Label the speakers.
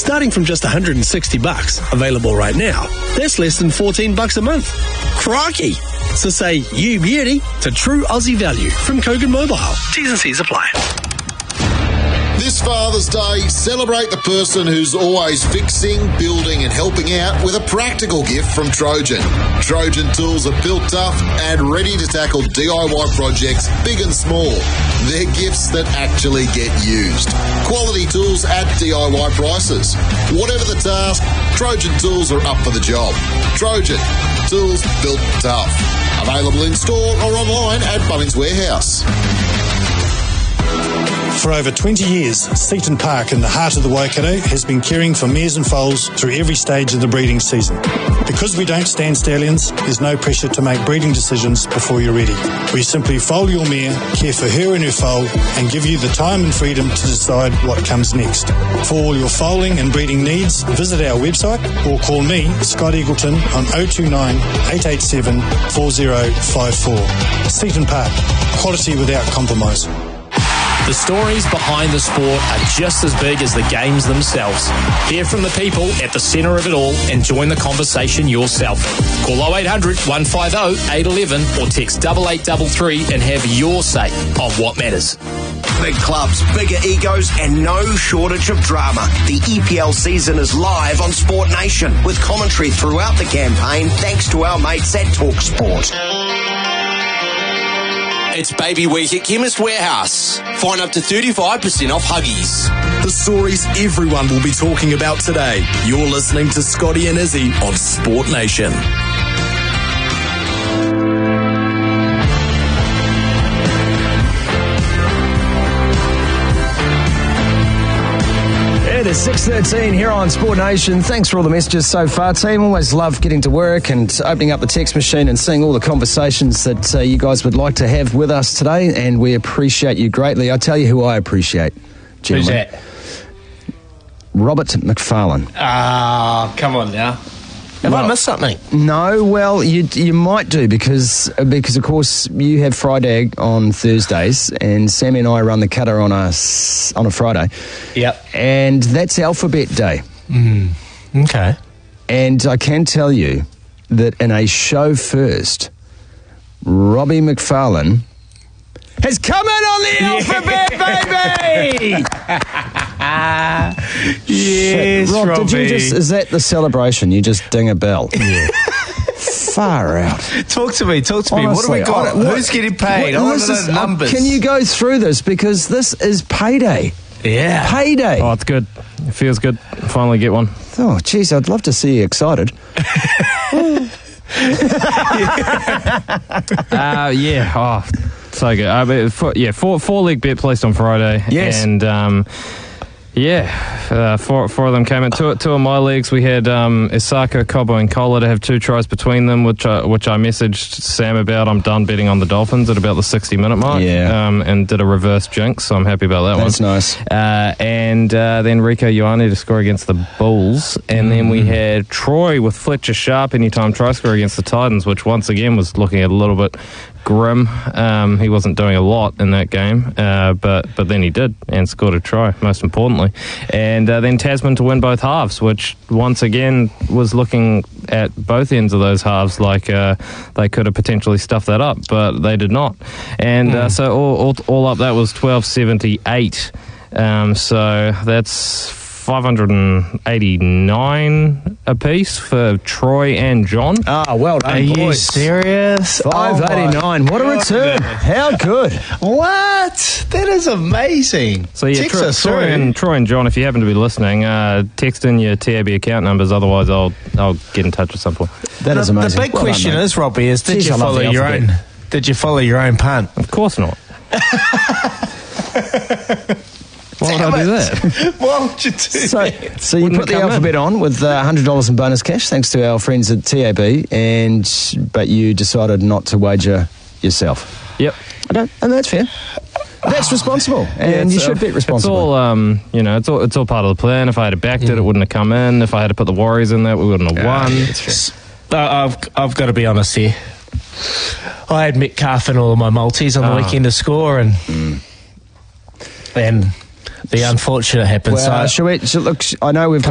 Speaker 1: Starting from just $160, available right now, that's less than $14 a month. Crikey! So say you beauty to true Aussie value from Kogan Mobile. T's and C's apply.
Speaker 2: This Father's Day, celebrate the person who's always fixing, building and helping out with a practical gift from Trojan. Trojan tools are built tough and ready to tackle DIY projects big and small. They're gifts that actually get used. Quality tools at DIY prices. Whatever the task, Trojan tools are up for the job. Trojan, tools built tough. Available in store or online at Bunnings Warehouse.
Speaker 3: For over 20 years, Seaton Park in the heart of the Waikato has been caring for mares and foals through every stage of the breeding season. Because we don't stand stallions, there's no pressure to make breeding decisions before you're ready. We simply foal your mare, care for her and her foal, and give you the time and freedom to decide what comes next. For all your foaling and breeding needs, visit our website or call me, Scott Eagleton, on 029 887 4054. Seaton Park, quality without compromise.
Speaker 4: The stories behind the sport are just as big as the games themselves. Hear from the people at the centre of it all and join the conversation yourself. Call 0800 150 811 or text 8833 and have your say on what matters.
Speaker 5: Big clubs, bigger egos and no shortage of drama. The EPL season is live on Sport Nation with commentary throughout the campaign thanks to our mates at TalkSport.
Speaker 6: It's Baby Week at Chemist Warehouse. Find up to 35% off Huggies. The stories everyone will be talking about today. You're listening to Scotty and Izzy on Sport Nation.
Speaker 7: It is 6:13 here on Sport Nation. Thanks for all the messages so far, team. Always love getting to work and opening up the text machine and seeing all the conversations that you guys would like to have with us today, and we appreciate you greatly. I tell you who I appreciate, gentlemen.
Speaker 8: Who's that?
Speaker 7: Robert McFarlane.
Speaker 8: Come on now. Have I missed something?
Speaker 7: No, well, you might do because of course you have Friday on Thursdays, and Sammy and I run the cutter on a Friday.
Speaker 8: Yep.
Speaker 7: And that's Alphabet Day.
Speaker 8: Okay.
Speaker 7: And I can tell you that in a show first, Robbie McFarlane has come in on the Alphabet, baby!
Speaker 8: Yes,
Speaker 7: Rob,
Speaker 8: Robbie.
Speaker 7: is that the celebration? You just ding a bell. Yeah. Far out.
Speaker 8: Talk to me.
Speaker 7: Honestly,
Speaker 8: what have we got? Who's getting paid? I want to know the numbers.
Speaker 7: Can you go through this? Because this is payday.
Speaker 8: Yeah.
Speaker 7: Payday.
Speaker 9: Oh, it's good. It feels good. Finally get one.
Speaker 7: Oh, geez, I'd love to see you excited.
Speaker 9: Yeah. Oh, so good. Four leg bet placed on Friday.
Speaker 7: Yes.
Speaker 9: And four of them came in. Two of my leagues, we had Isaka, Cobo and Kohler to have 2 tries between them, which I messaged Sam about. I'm done betting on the Dolphins at about the 60-minute mark.
Speaker 7: Yeah.
Speaker 9: And did a reverse jinx, so I'm happy about that one.
Speaker 7: That's nice.
Speaker 9: And then Rico Ioane to score against the Bulls. And then we had Troy with Fletcher Sharp anytime try score against the Titans, which once again was looking at a little bit grim. He wasn't doing a lot in that game, but then he did and scored a try, most importantly. And then Tasman to win both halves, which once again was looking at both ends of those halves like they could have potentially stuffed that up, but they did not. And so all up, that was 1278. So that's 589 apiece for Troy and John.
Speaker 7: Well done,
Speaker 8: Are you
Speaker 7: boys.
Speaker 8: serious?
Speaker 7: 589. What a return. How good.
Speaker 8: What? That is amazing.
Speaker 9: So yeah,
Speaker 8: Text us
Speaker 9: Troy and John, if you happen to be listening, text in your TAB account numbers. Otherwise, I'll get in touch at some point.
Speaker 7: That is amazing.
Speaker 8: The big question is, Robbie, is did you follow your own? Did you follow your own punt?
Speaker 9: Of course not. Why would I do that?
Speaker 8: Why would you do that?
Speaker 7: So you put the Alphabet on with $100 in bonus cash, thanks to our friends at TAB, but you decided not to wager yourself.
Speaker 9: Yep.
Speaker 7: Okay, and that's fair. That's responsible, and you should bet responsibly.
Speaker 9: It's all part of the plan. If I had backed it, it wouldn't have come in. If I had to put the Warriors in there, we wouldn't have won.
Speaker 8: I've got to be honest here. I had Metcalf in all of my multis on the weekend to score, and the unfortunate happened.
Speaker 7: Well, look, I know we've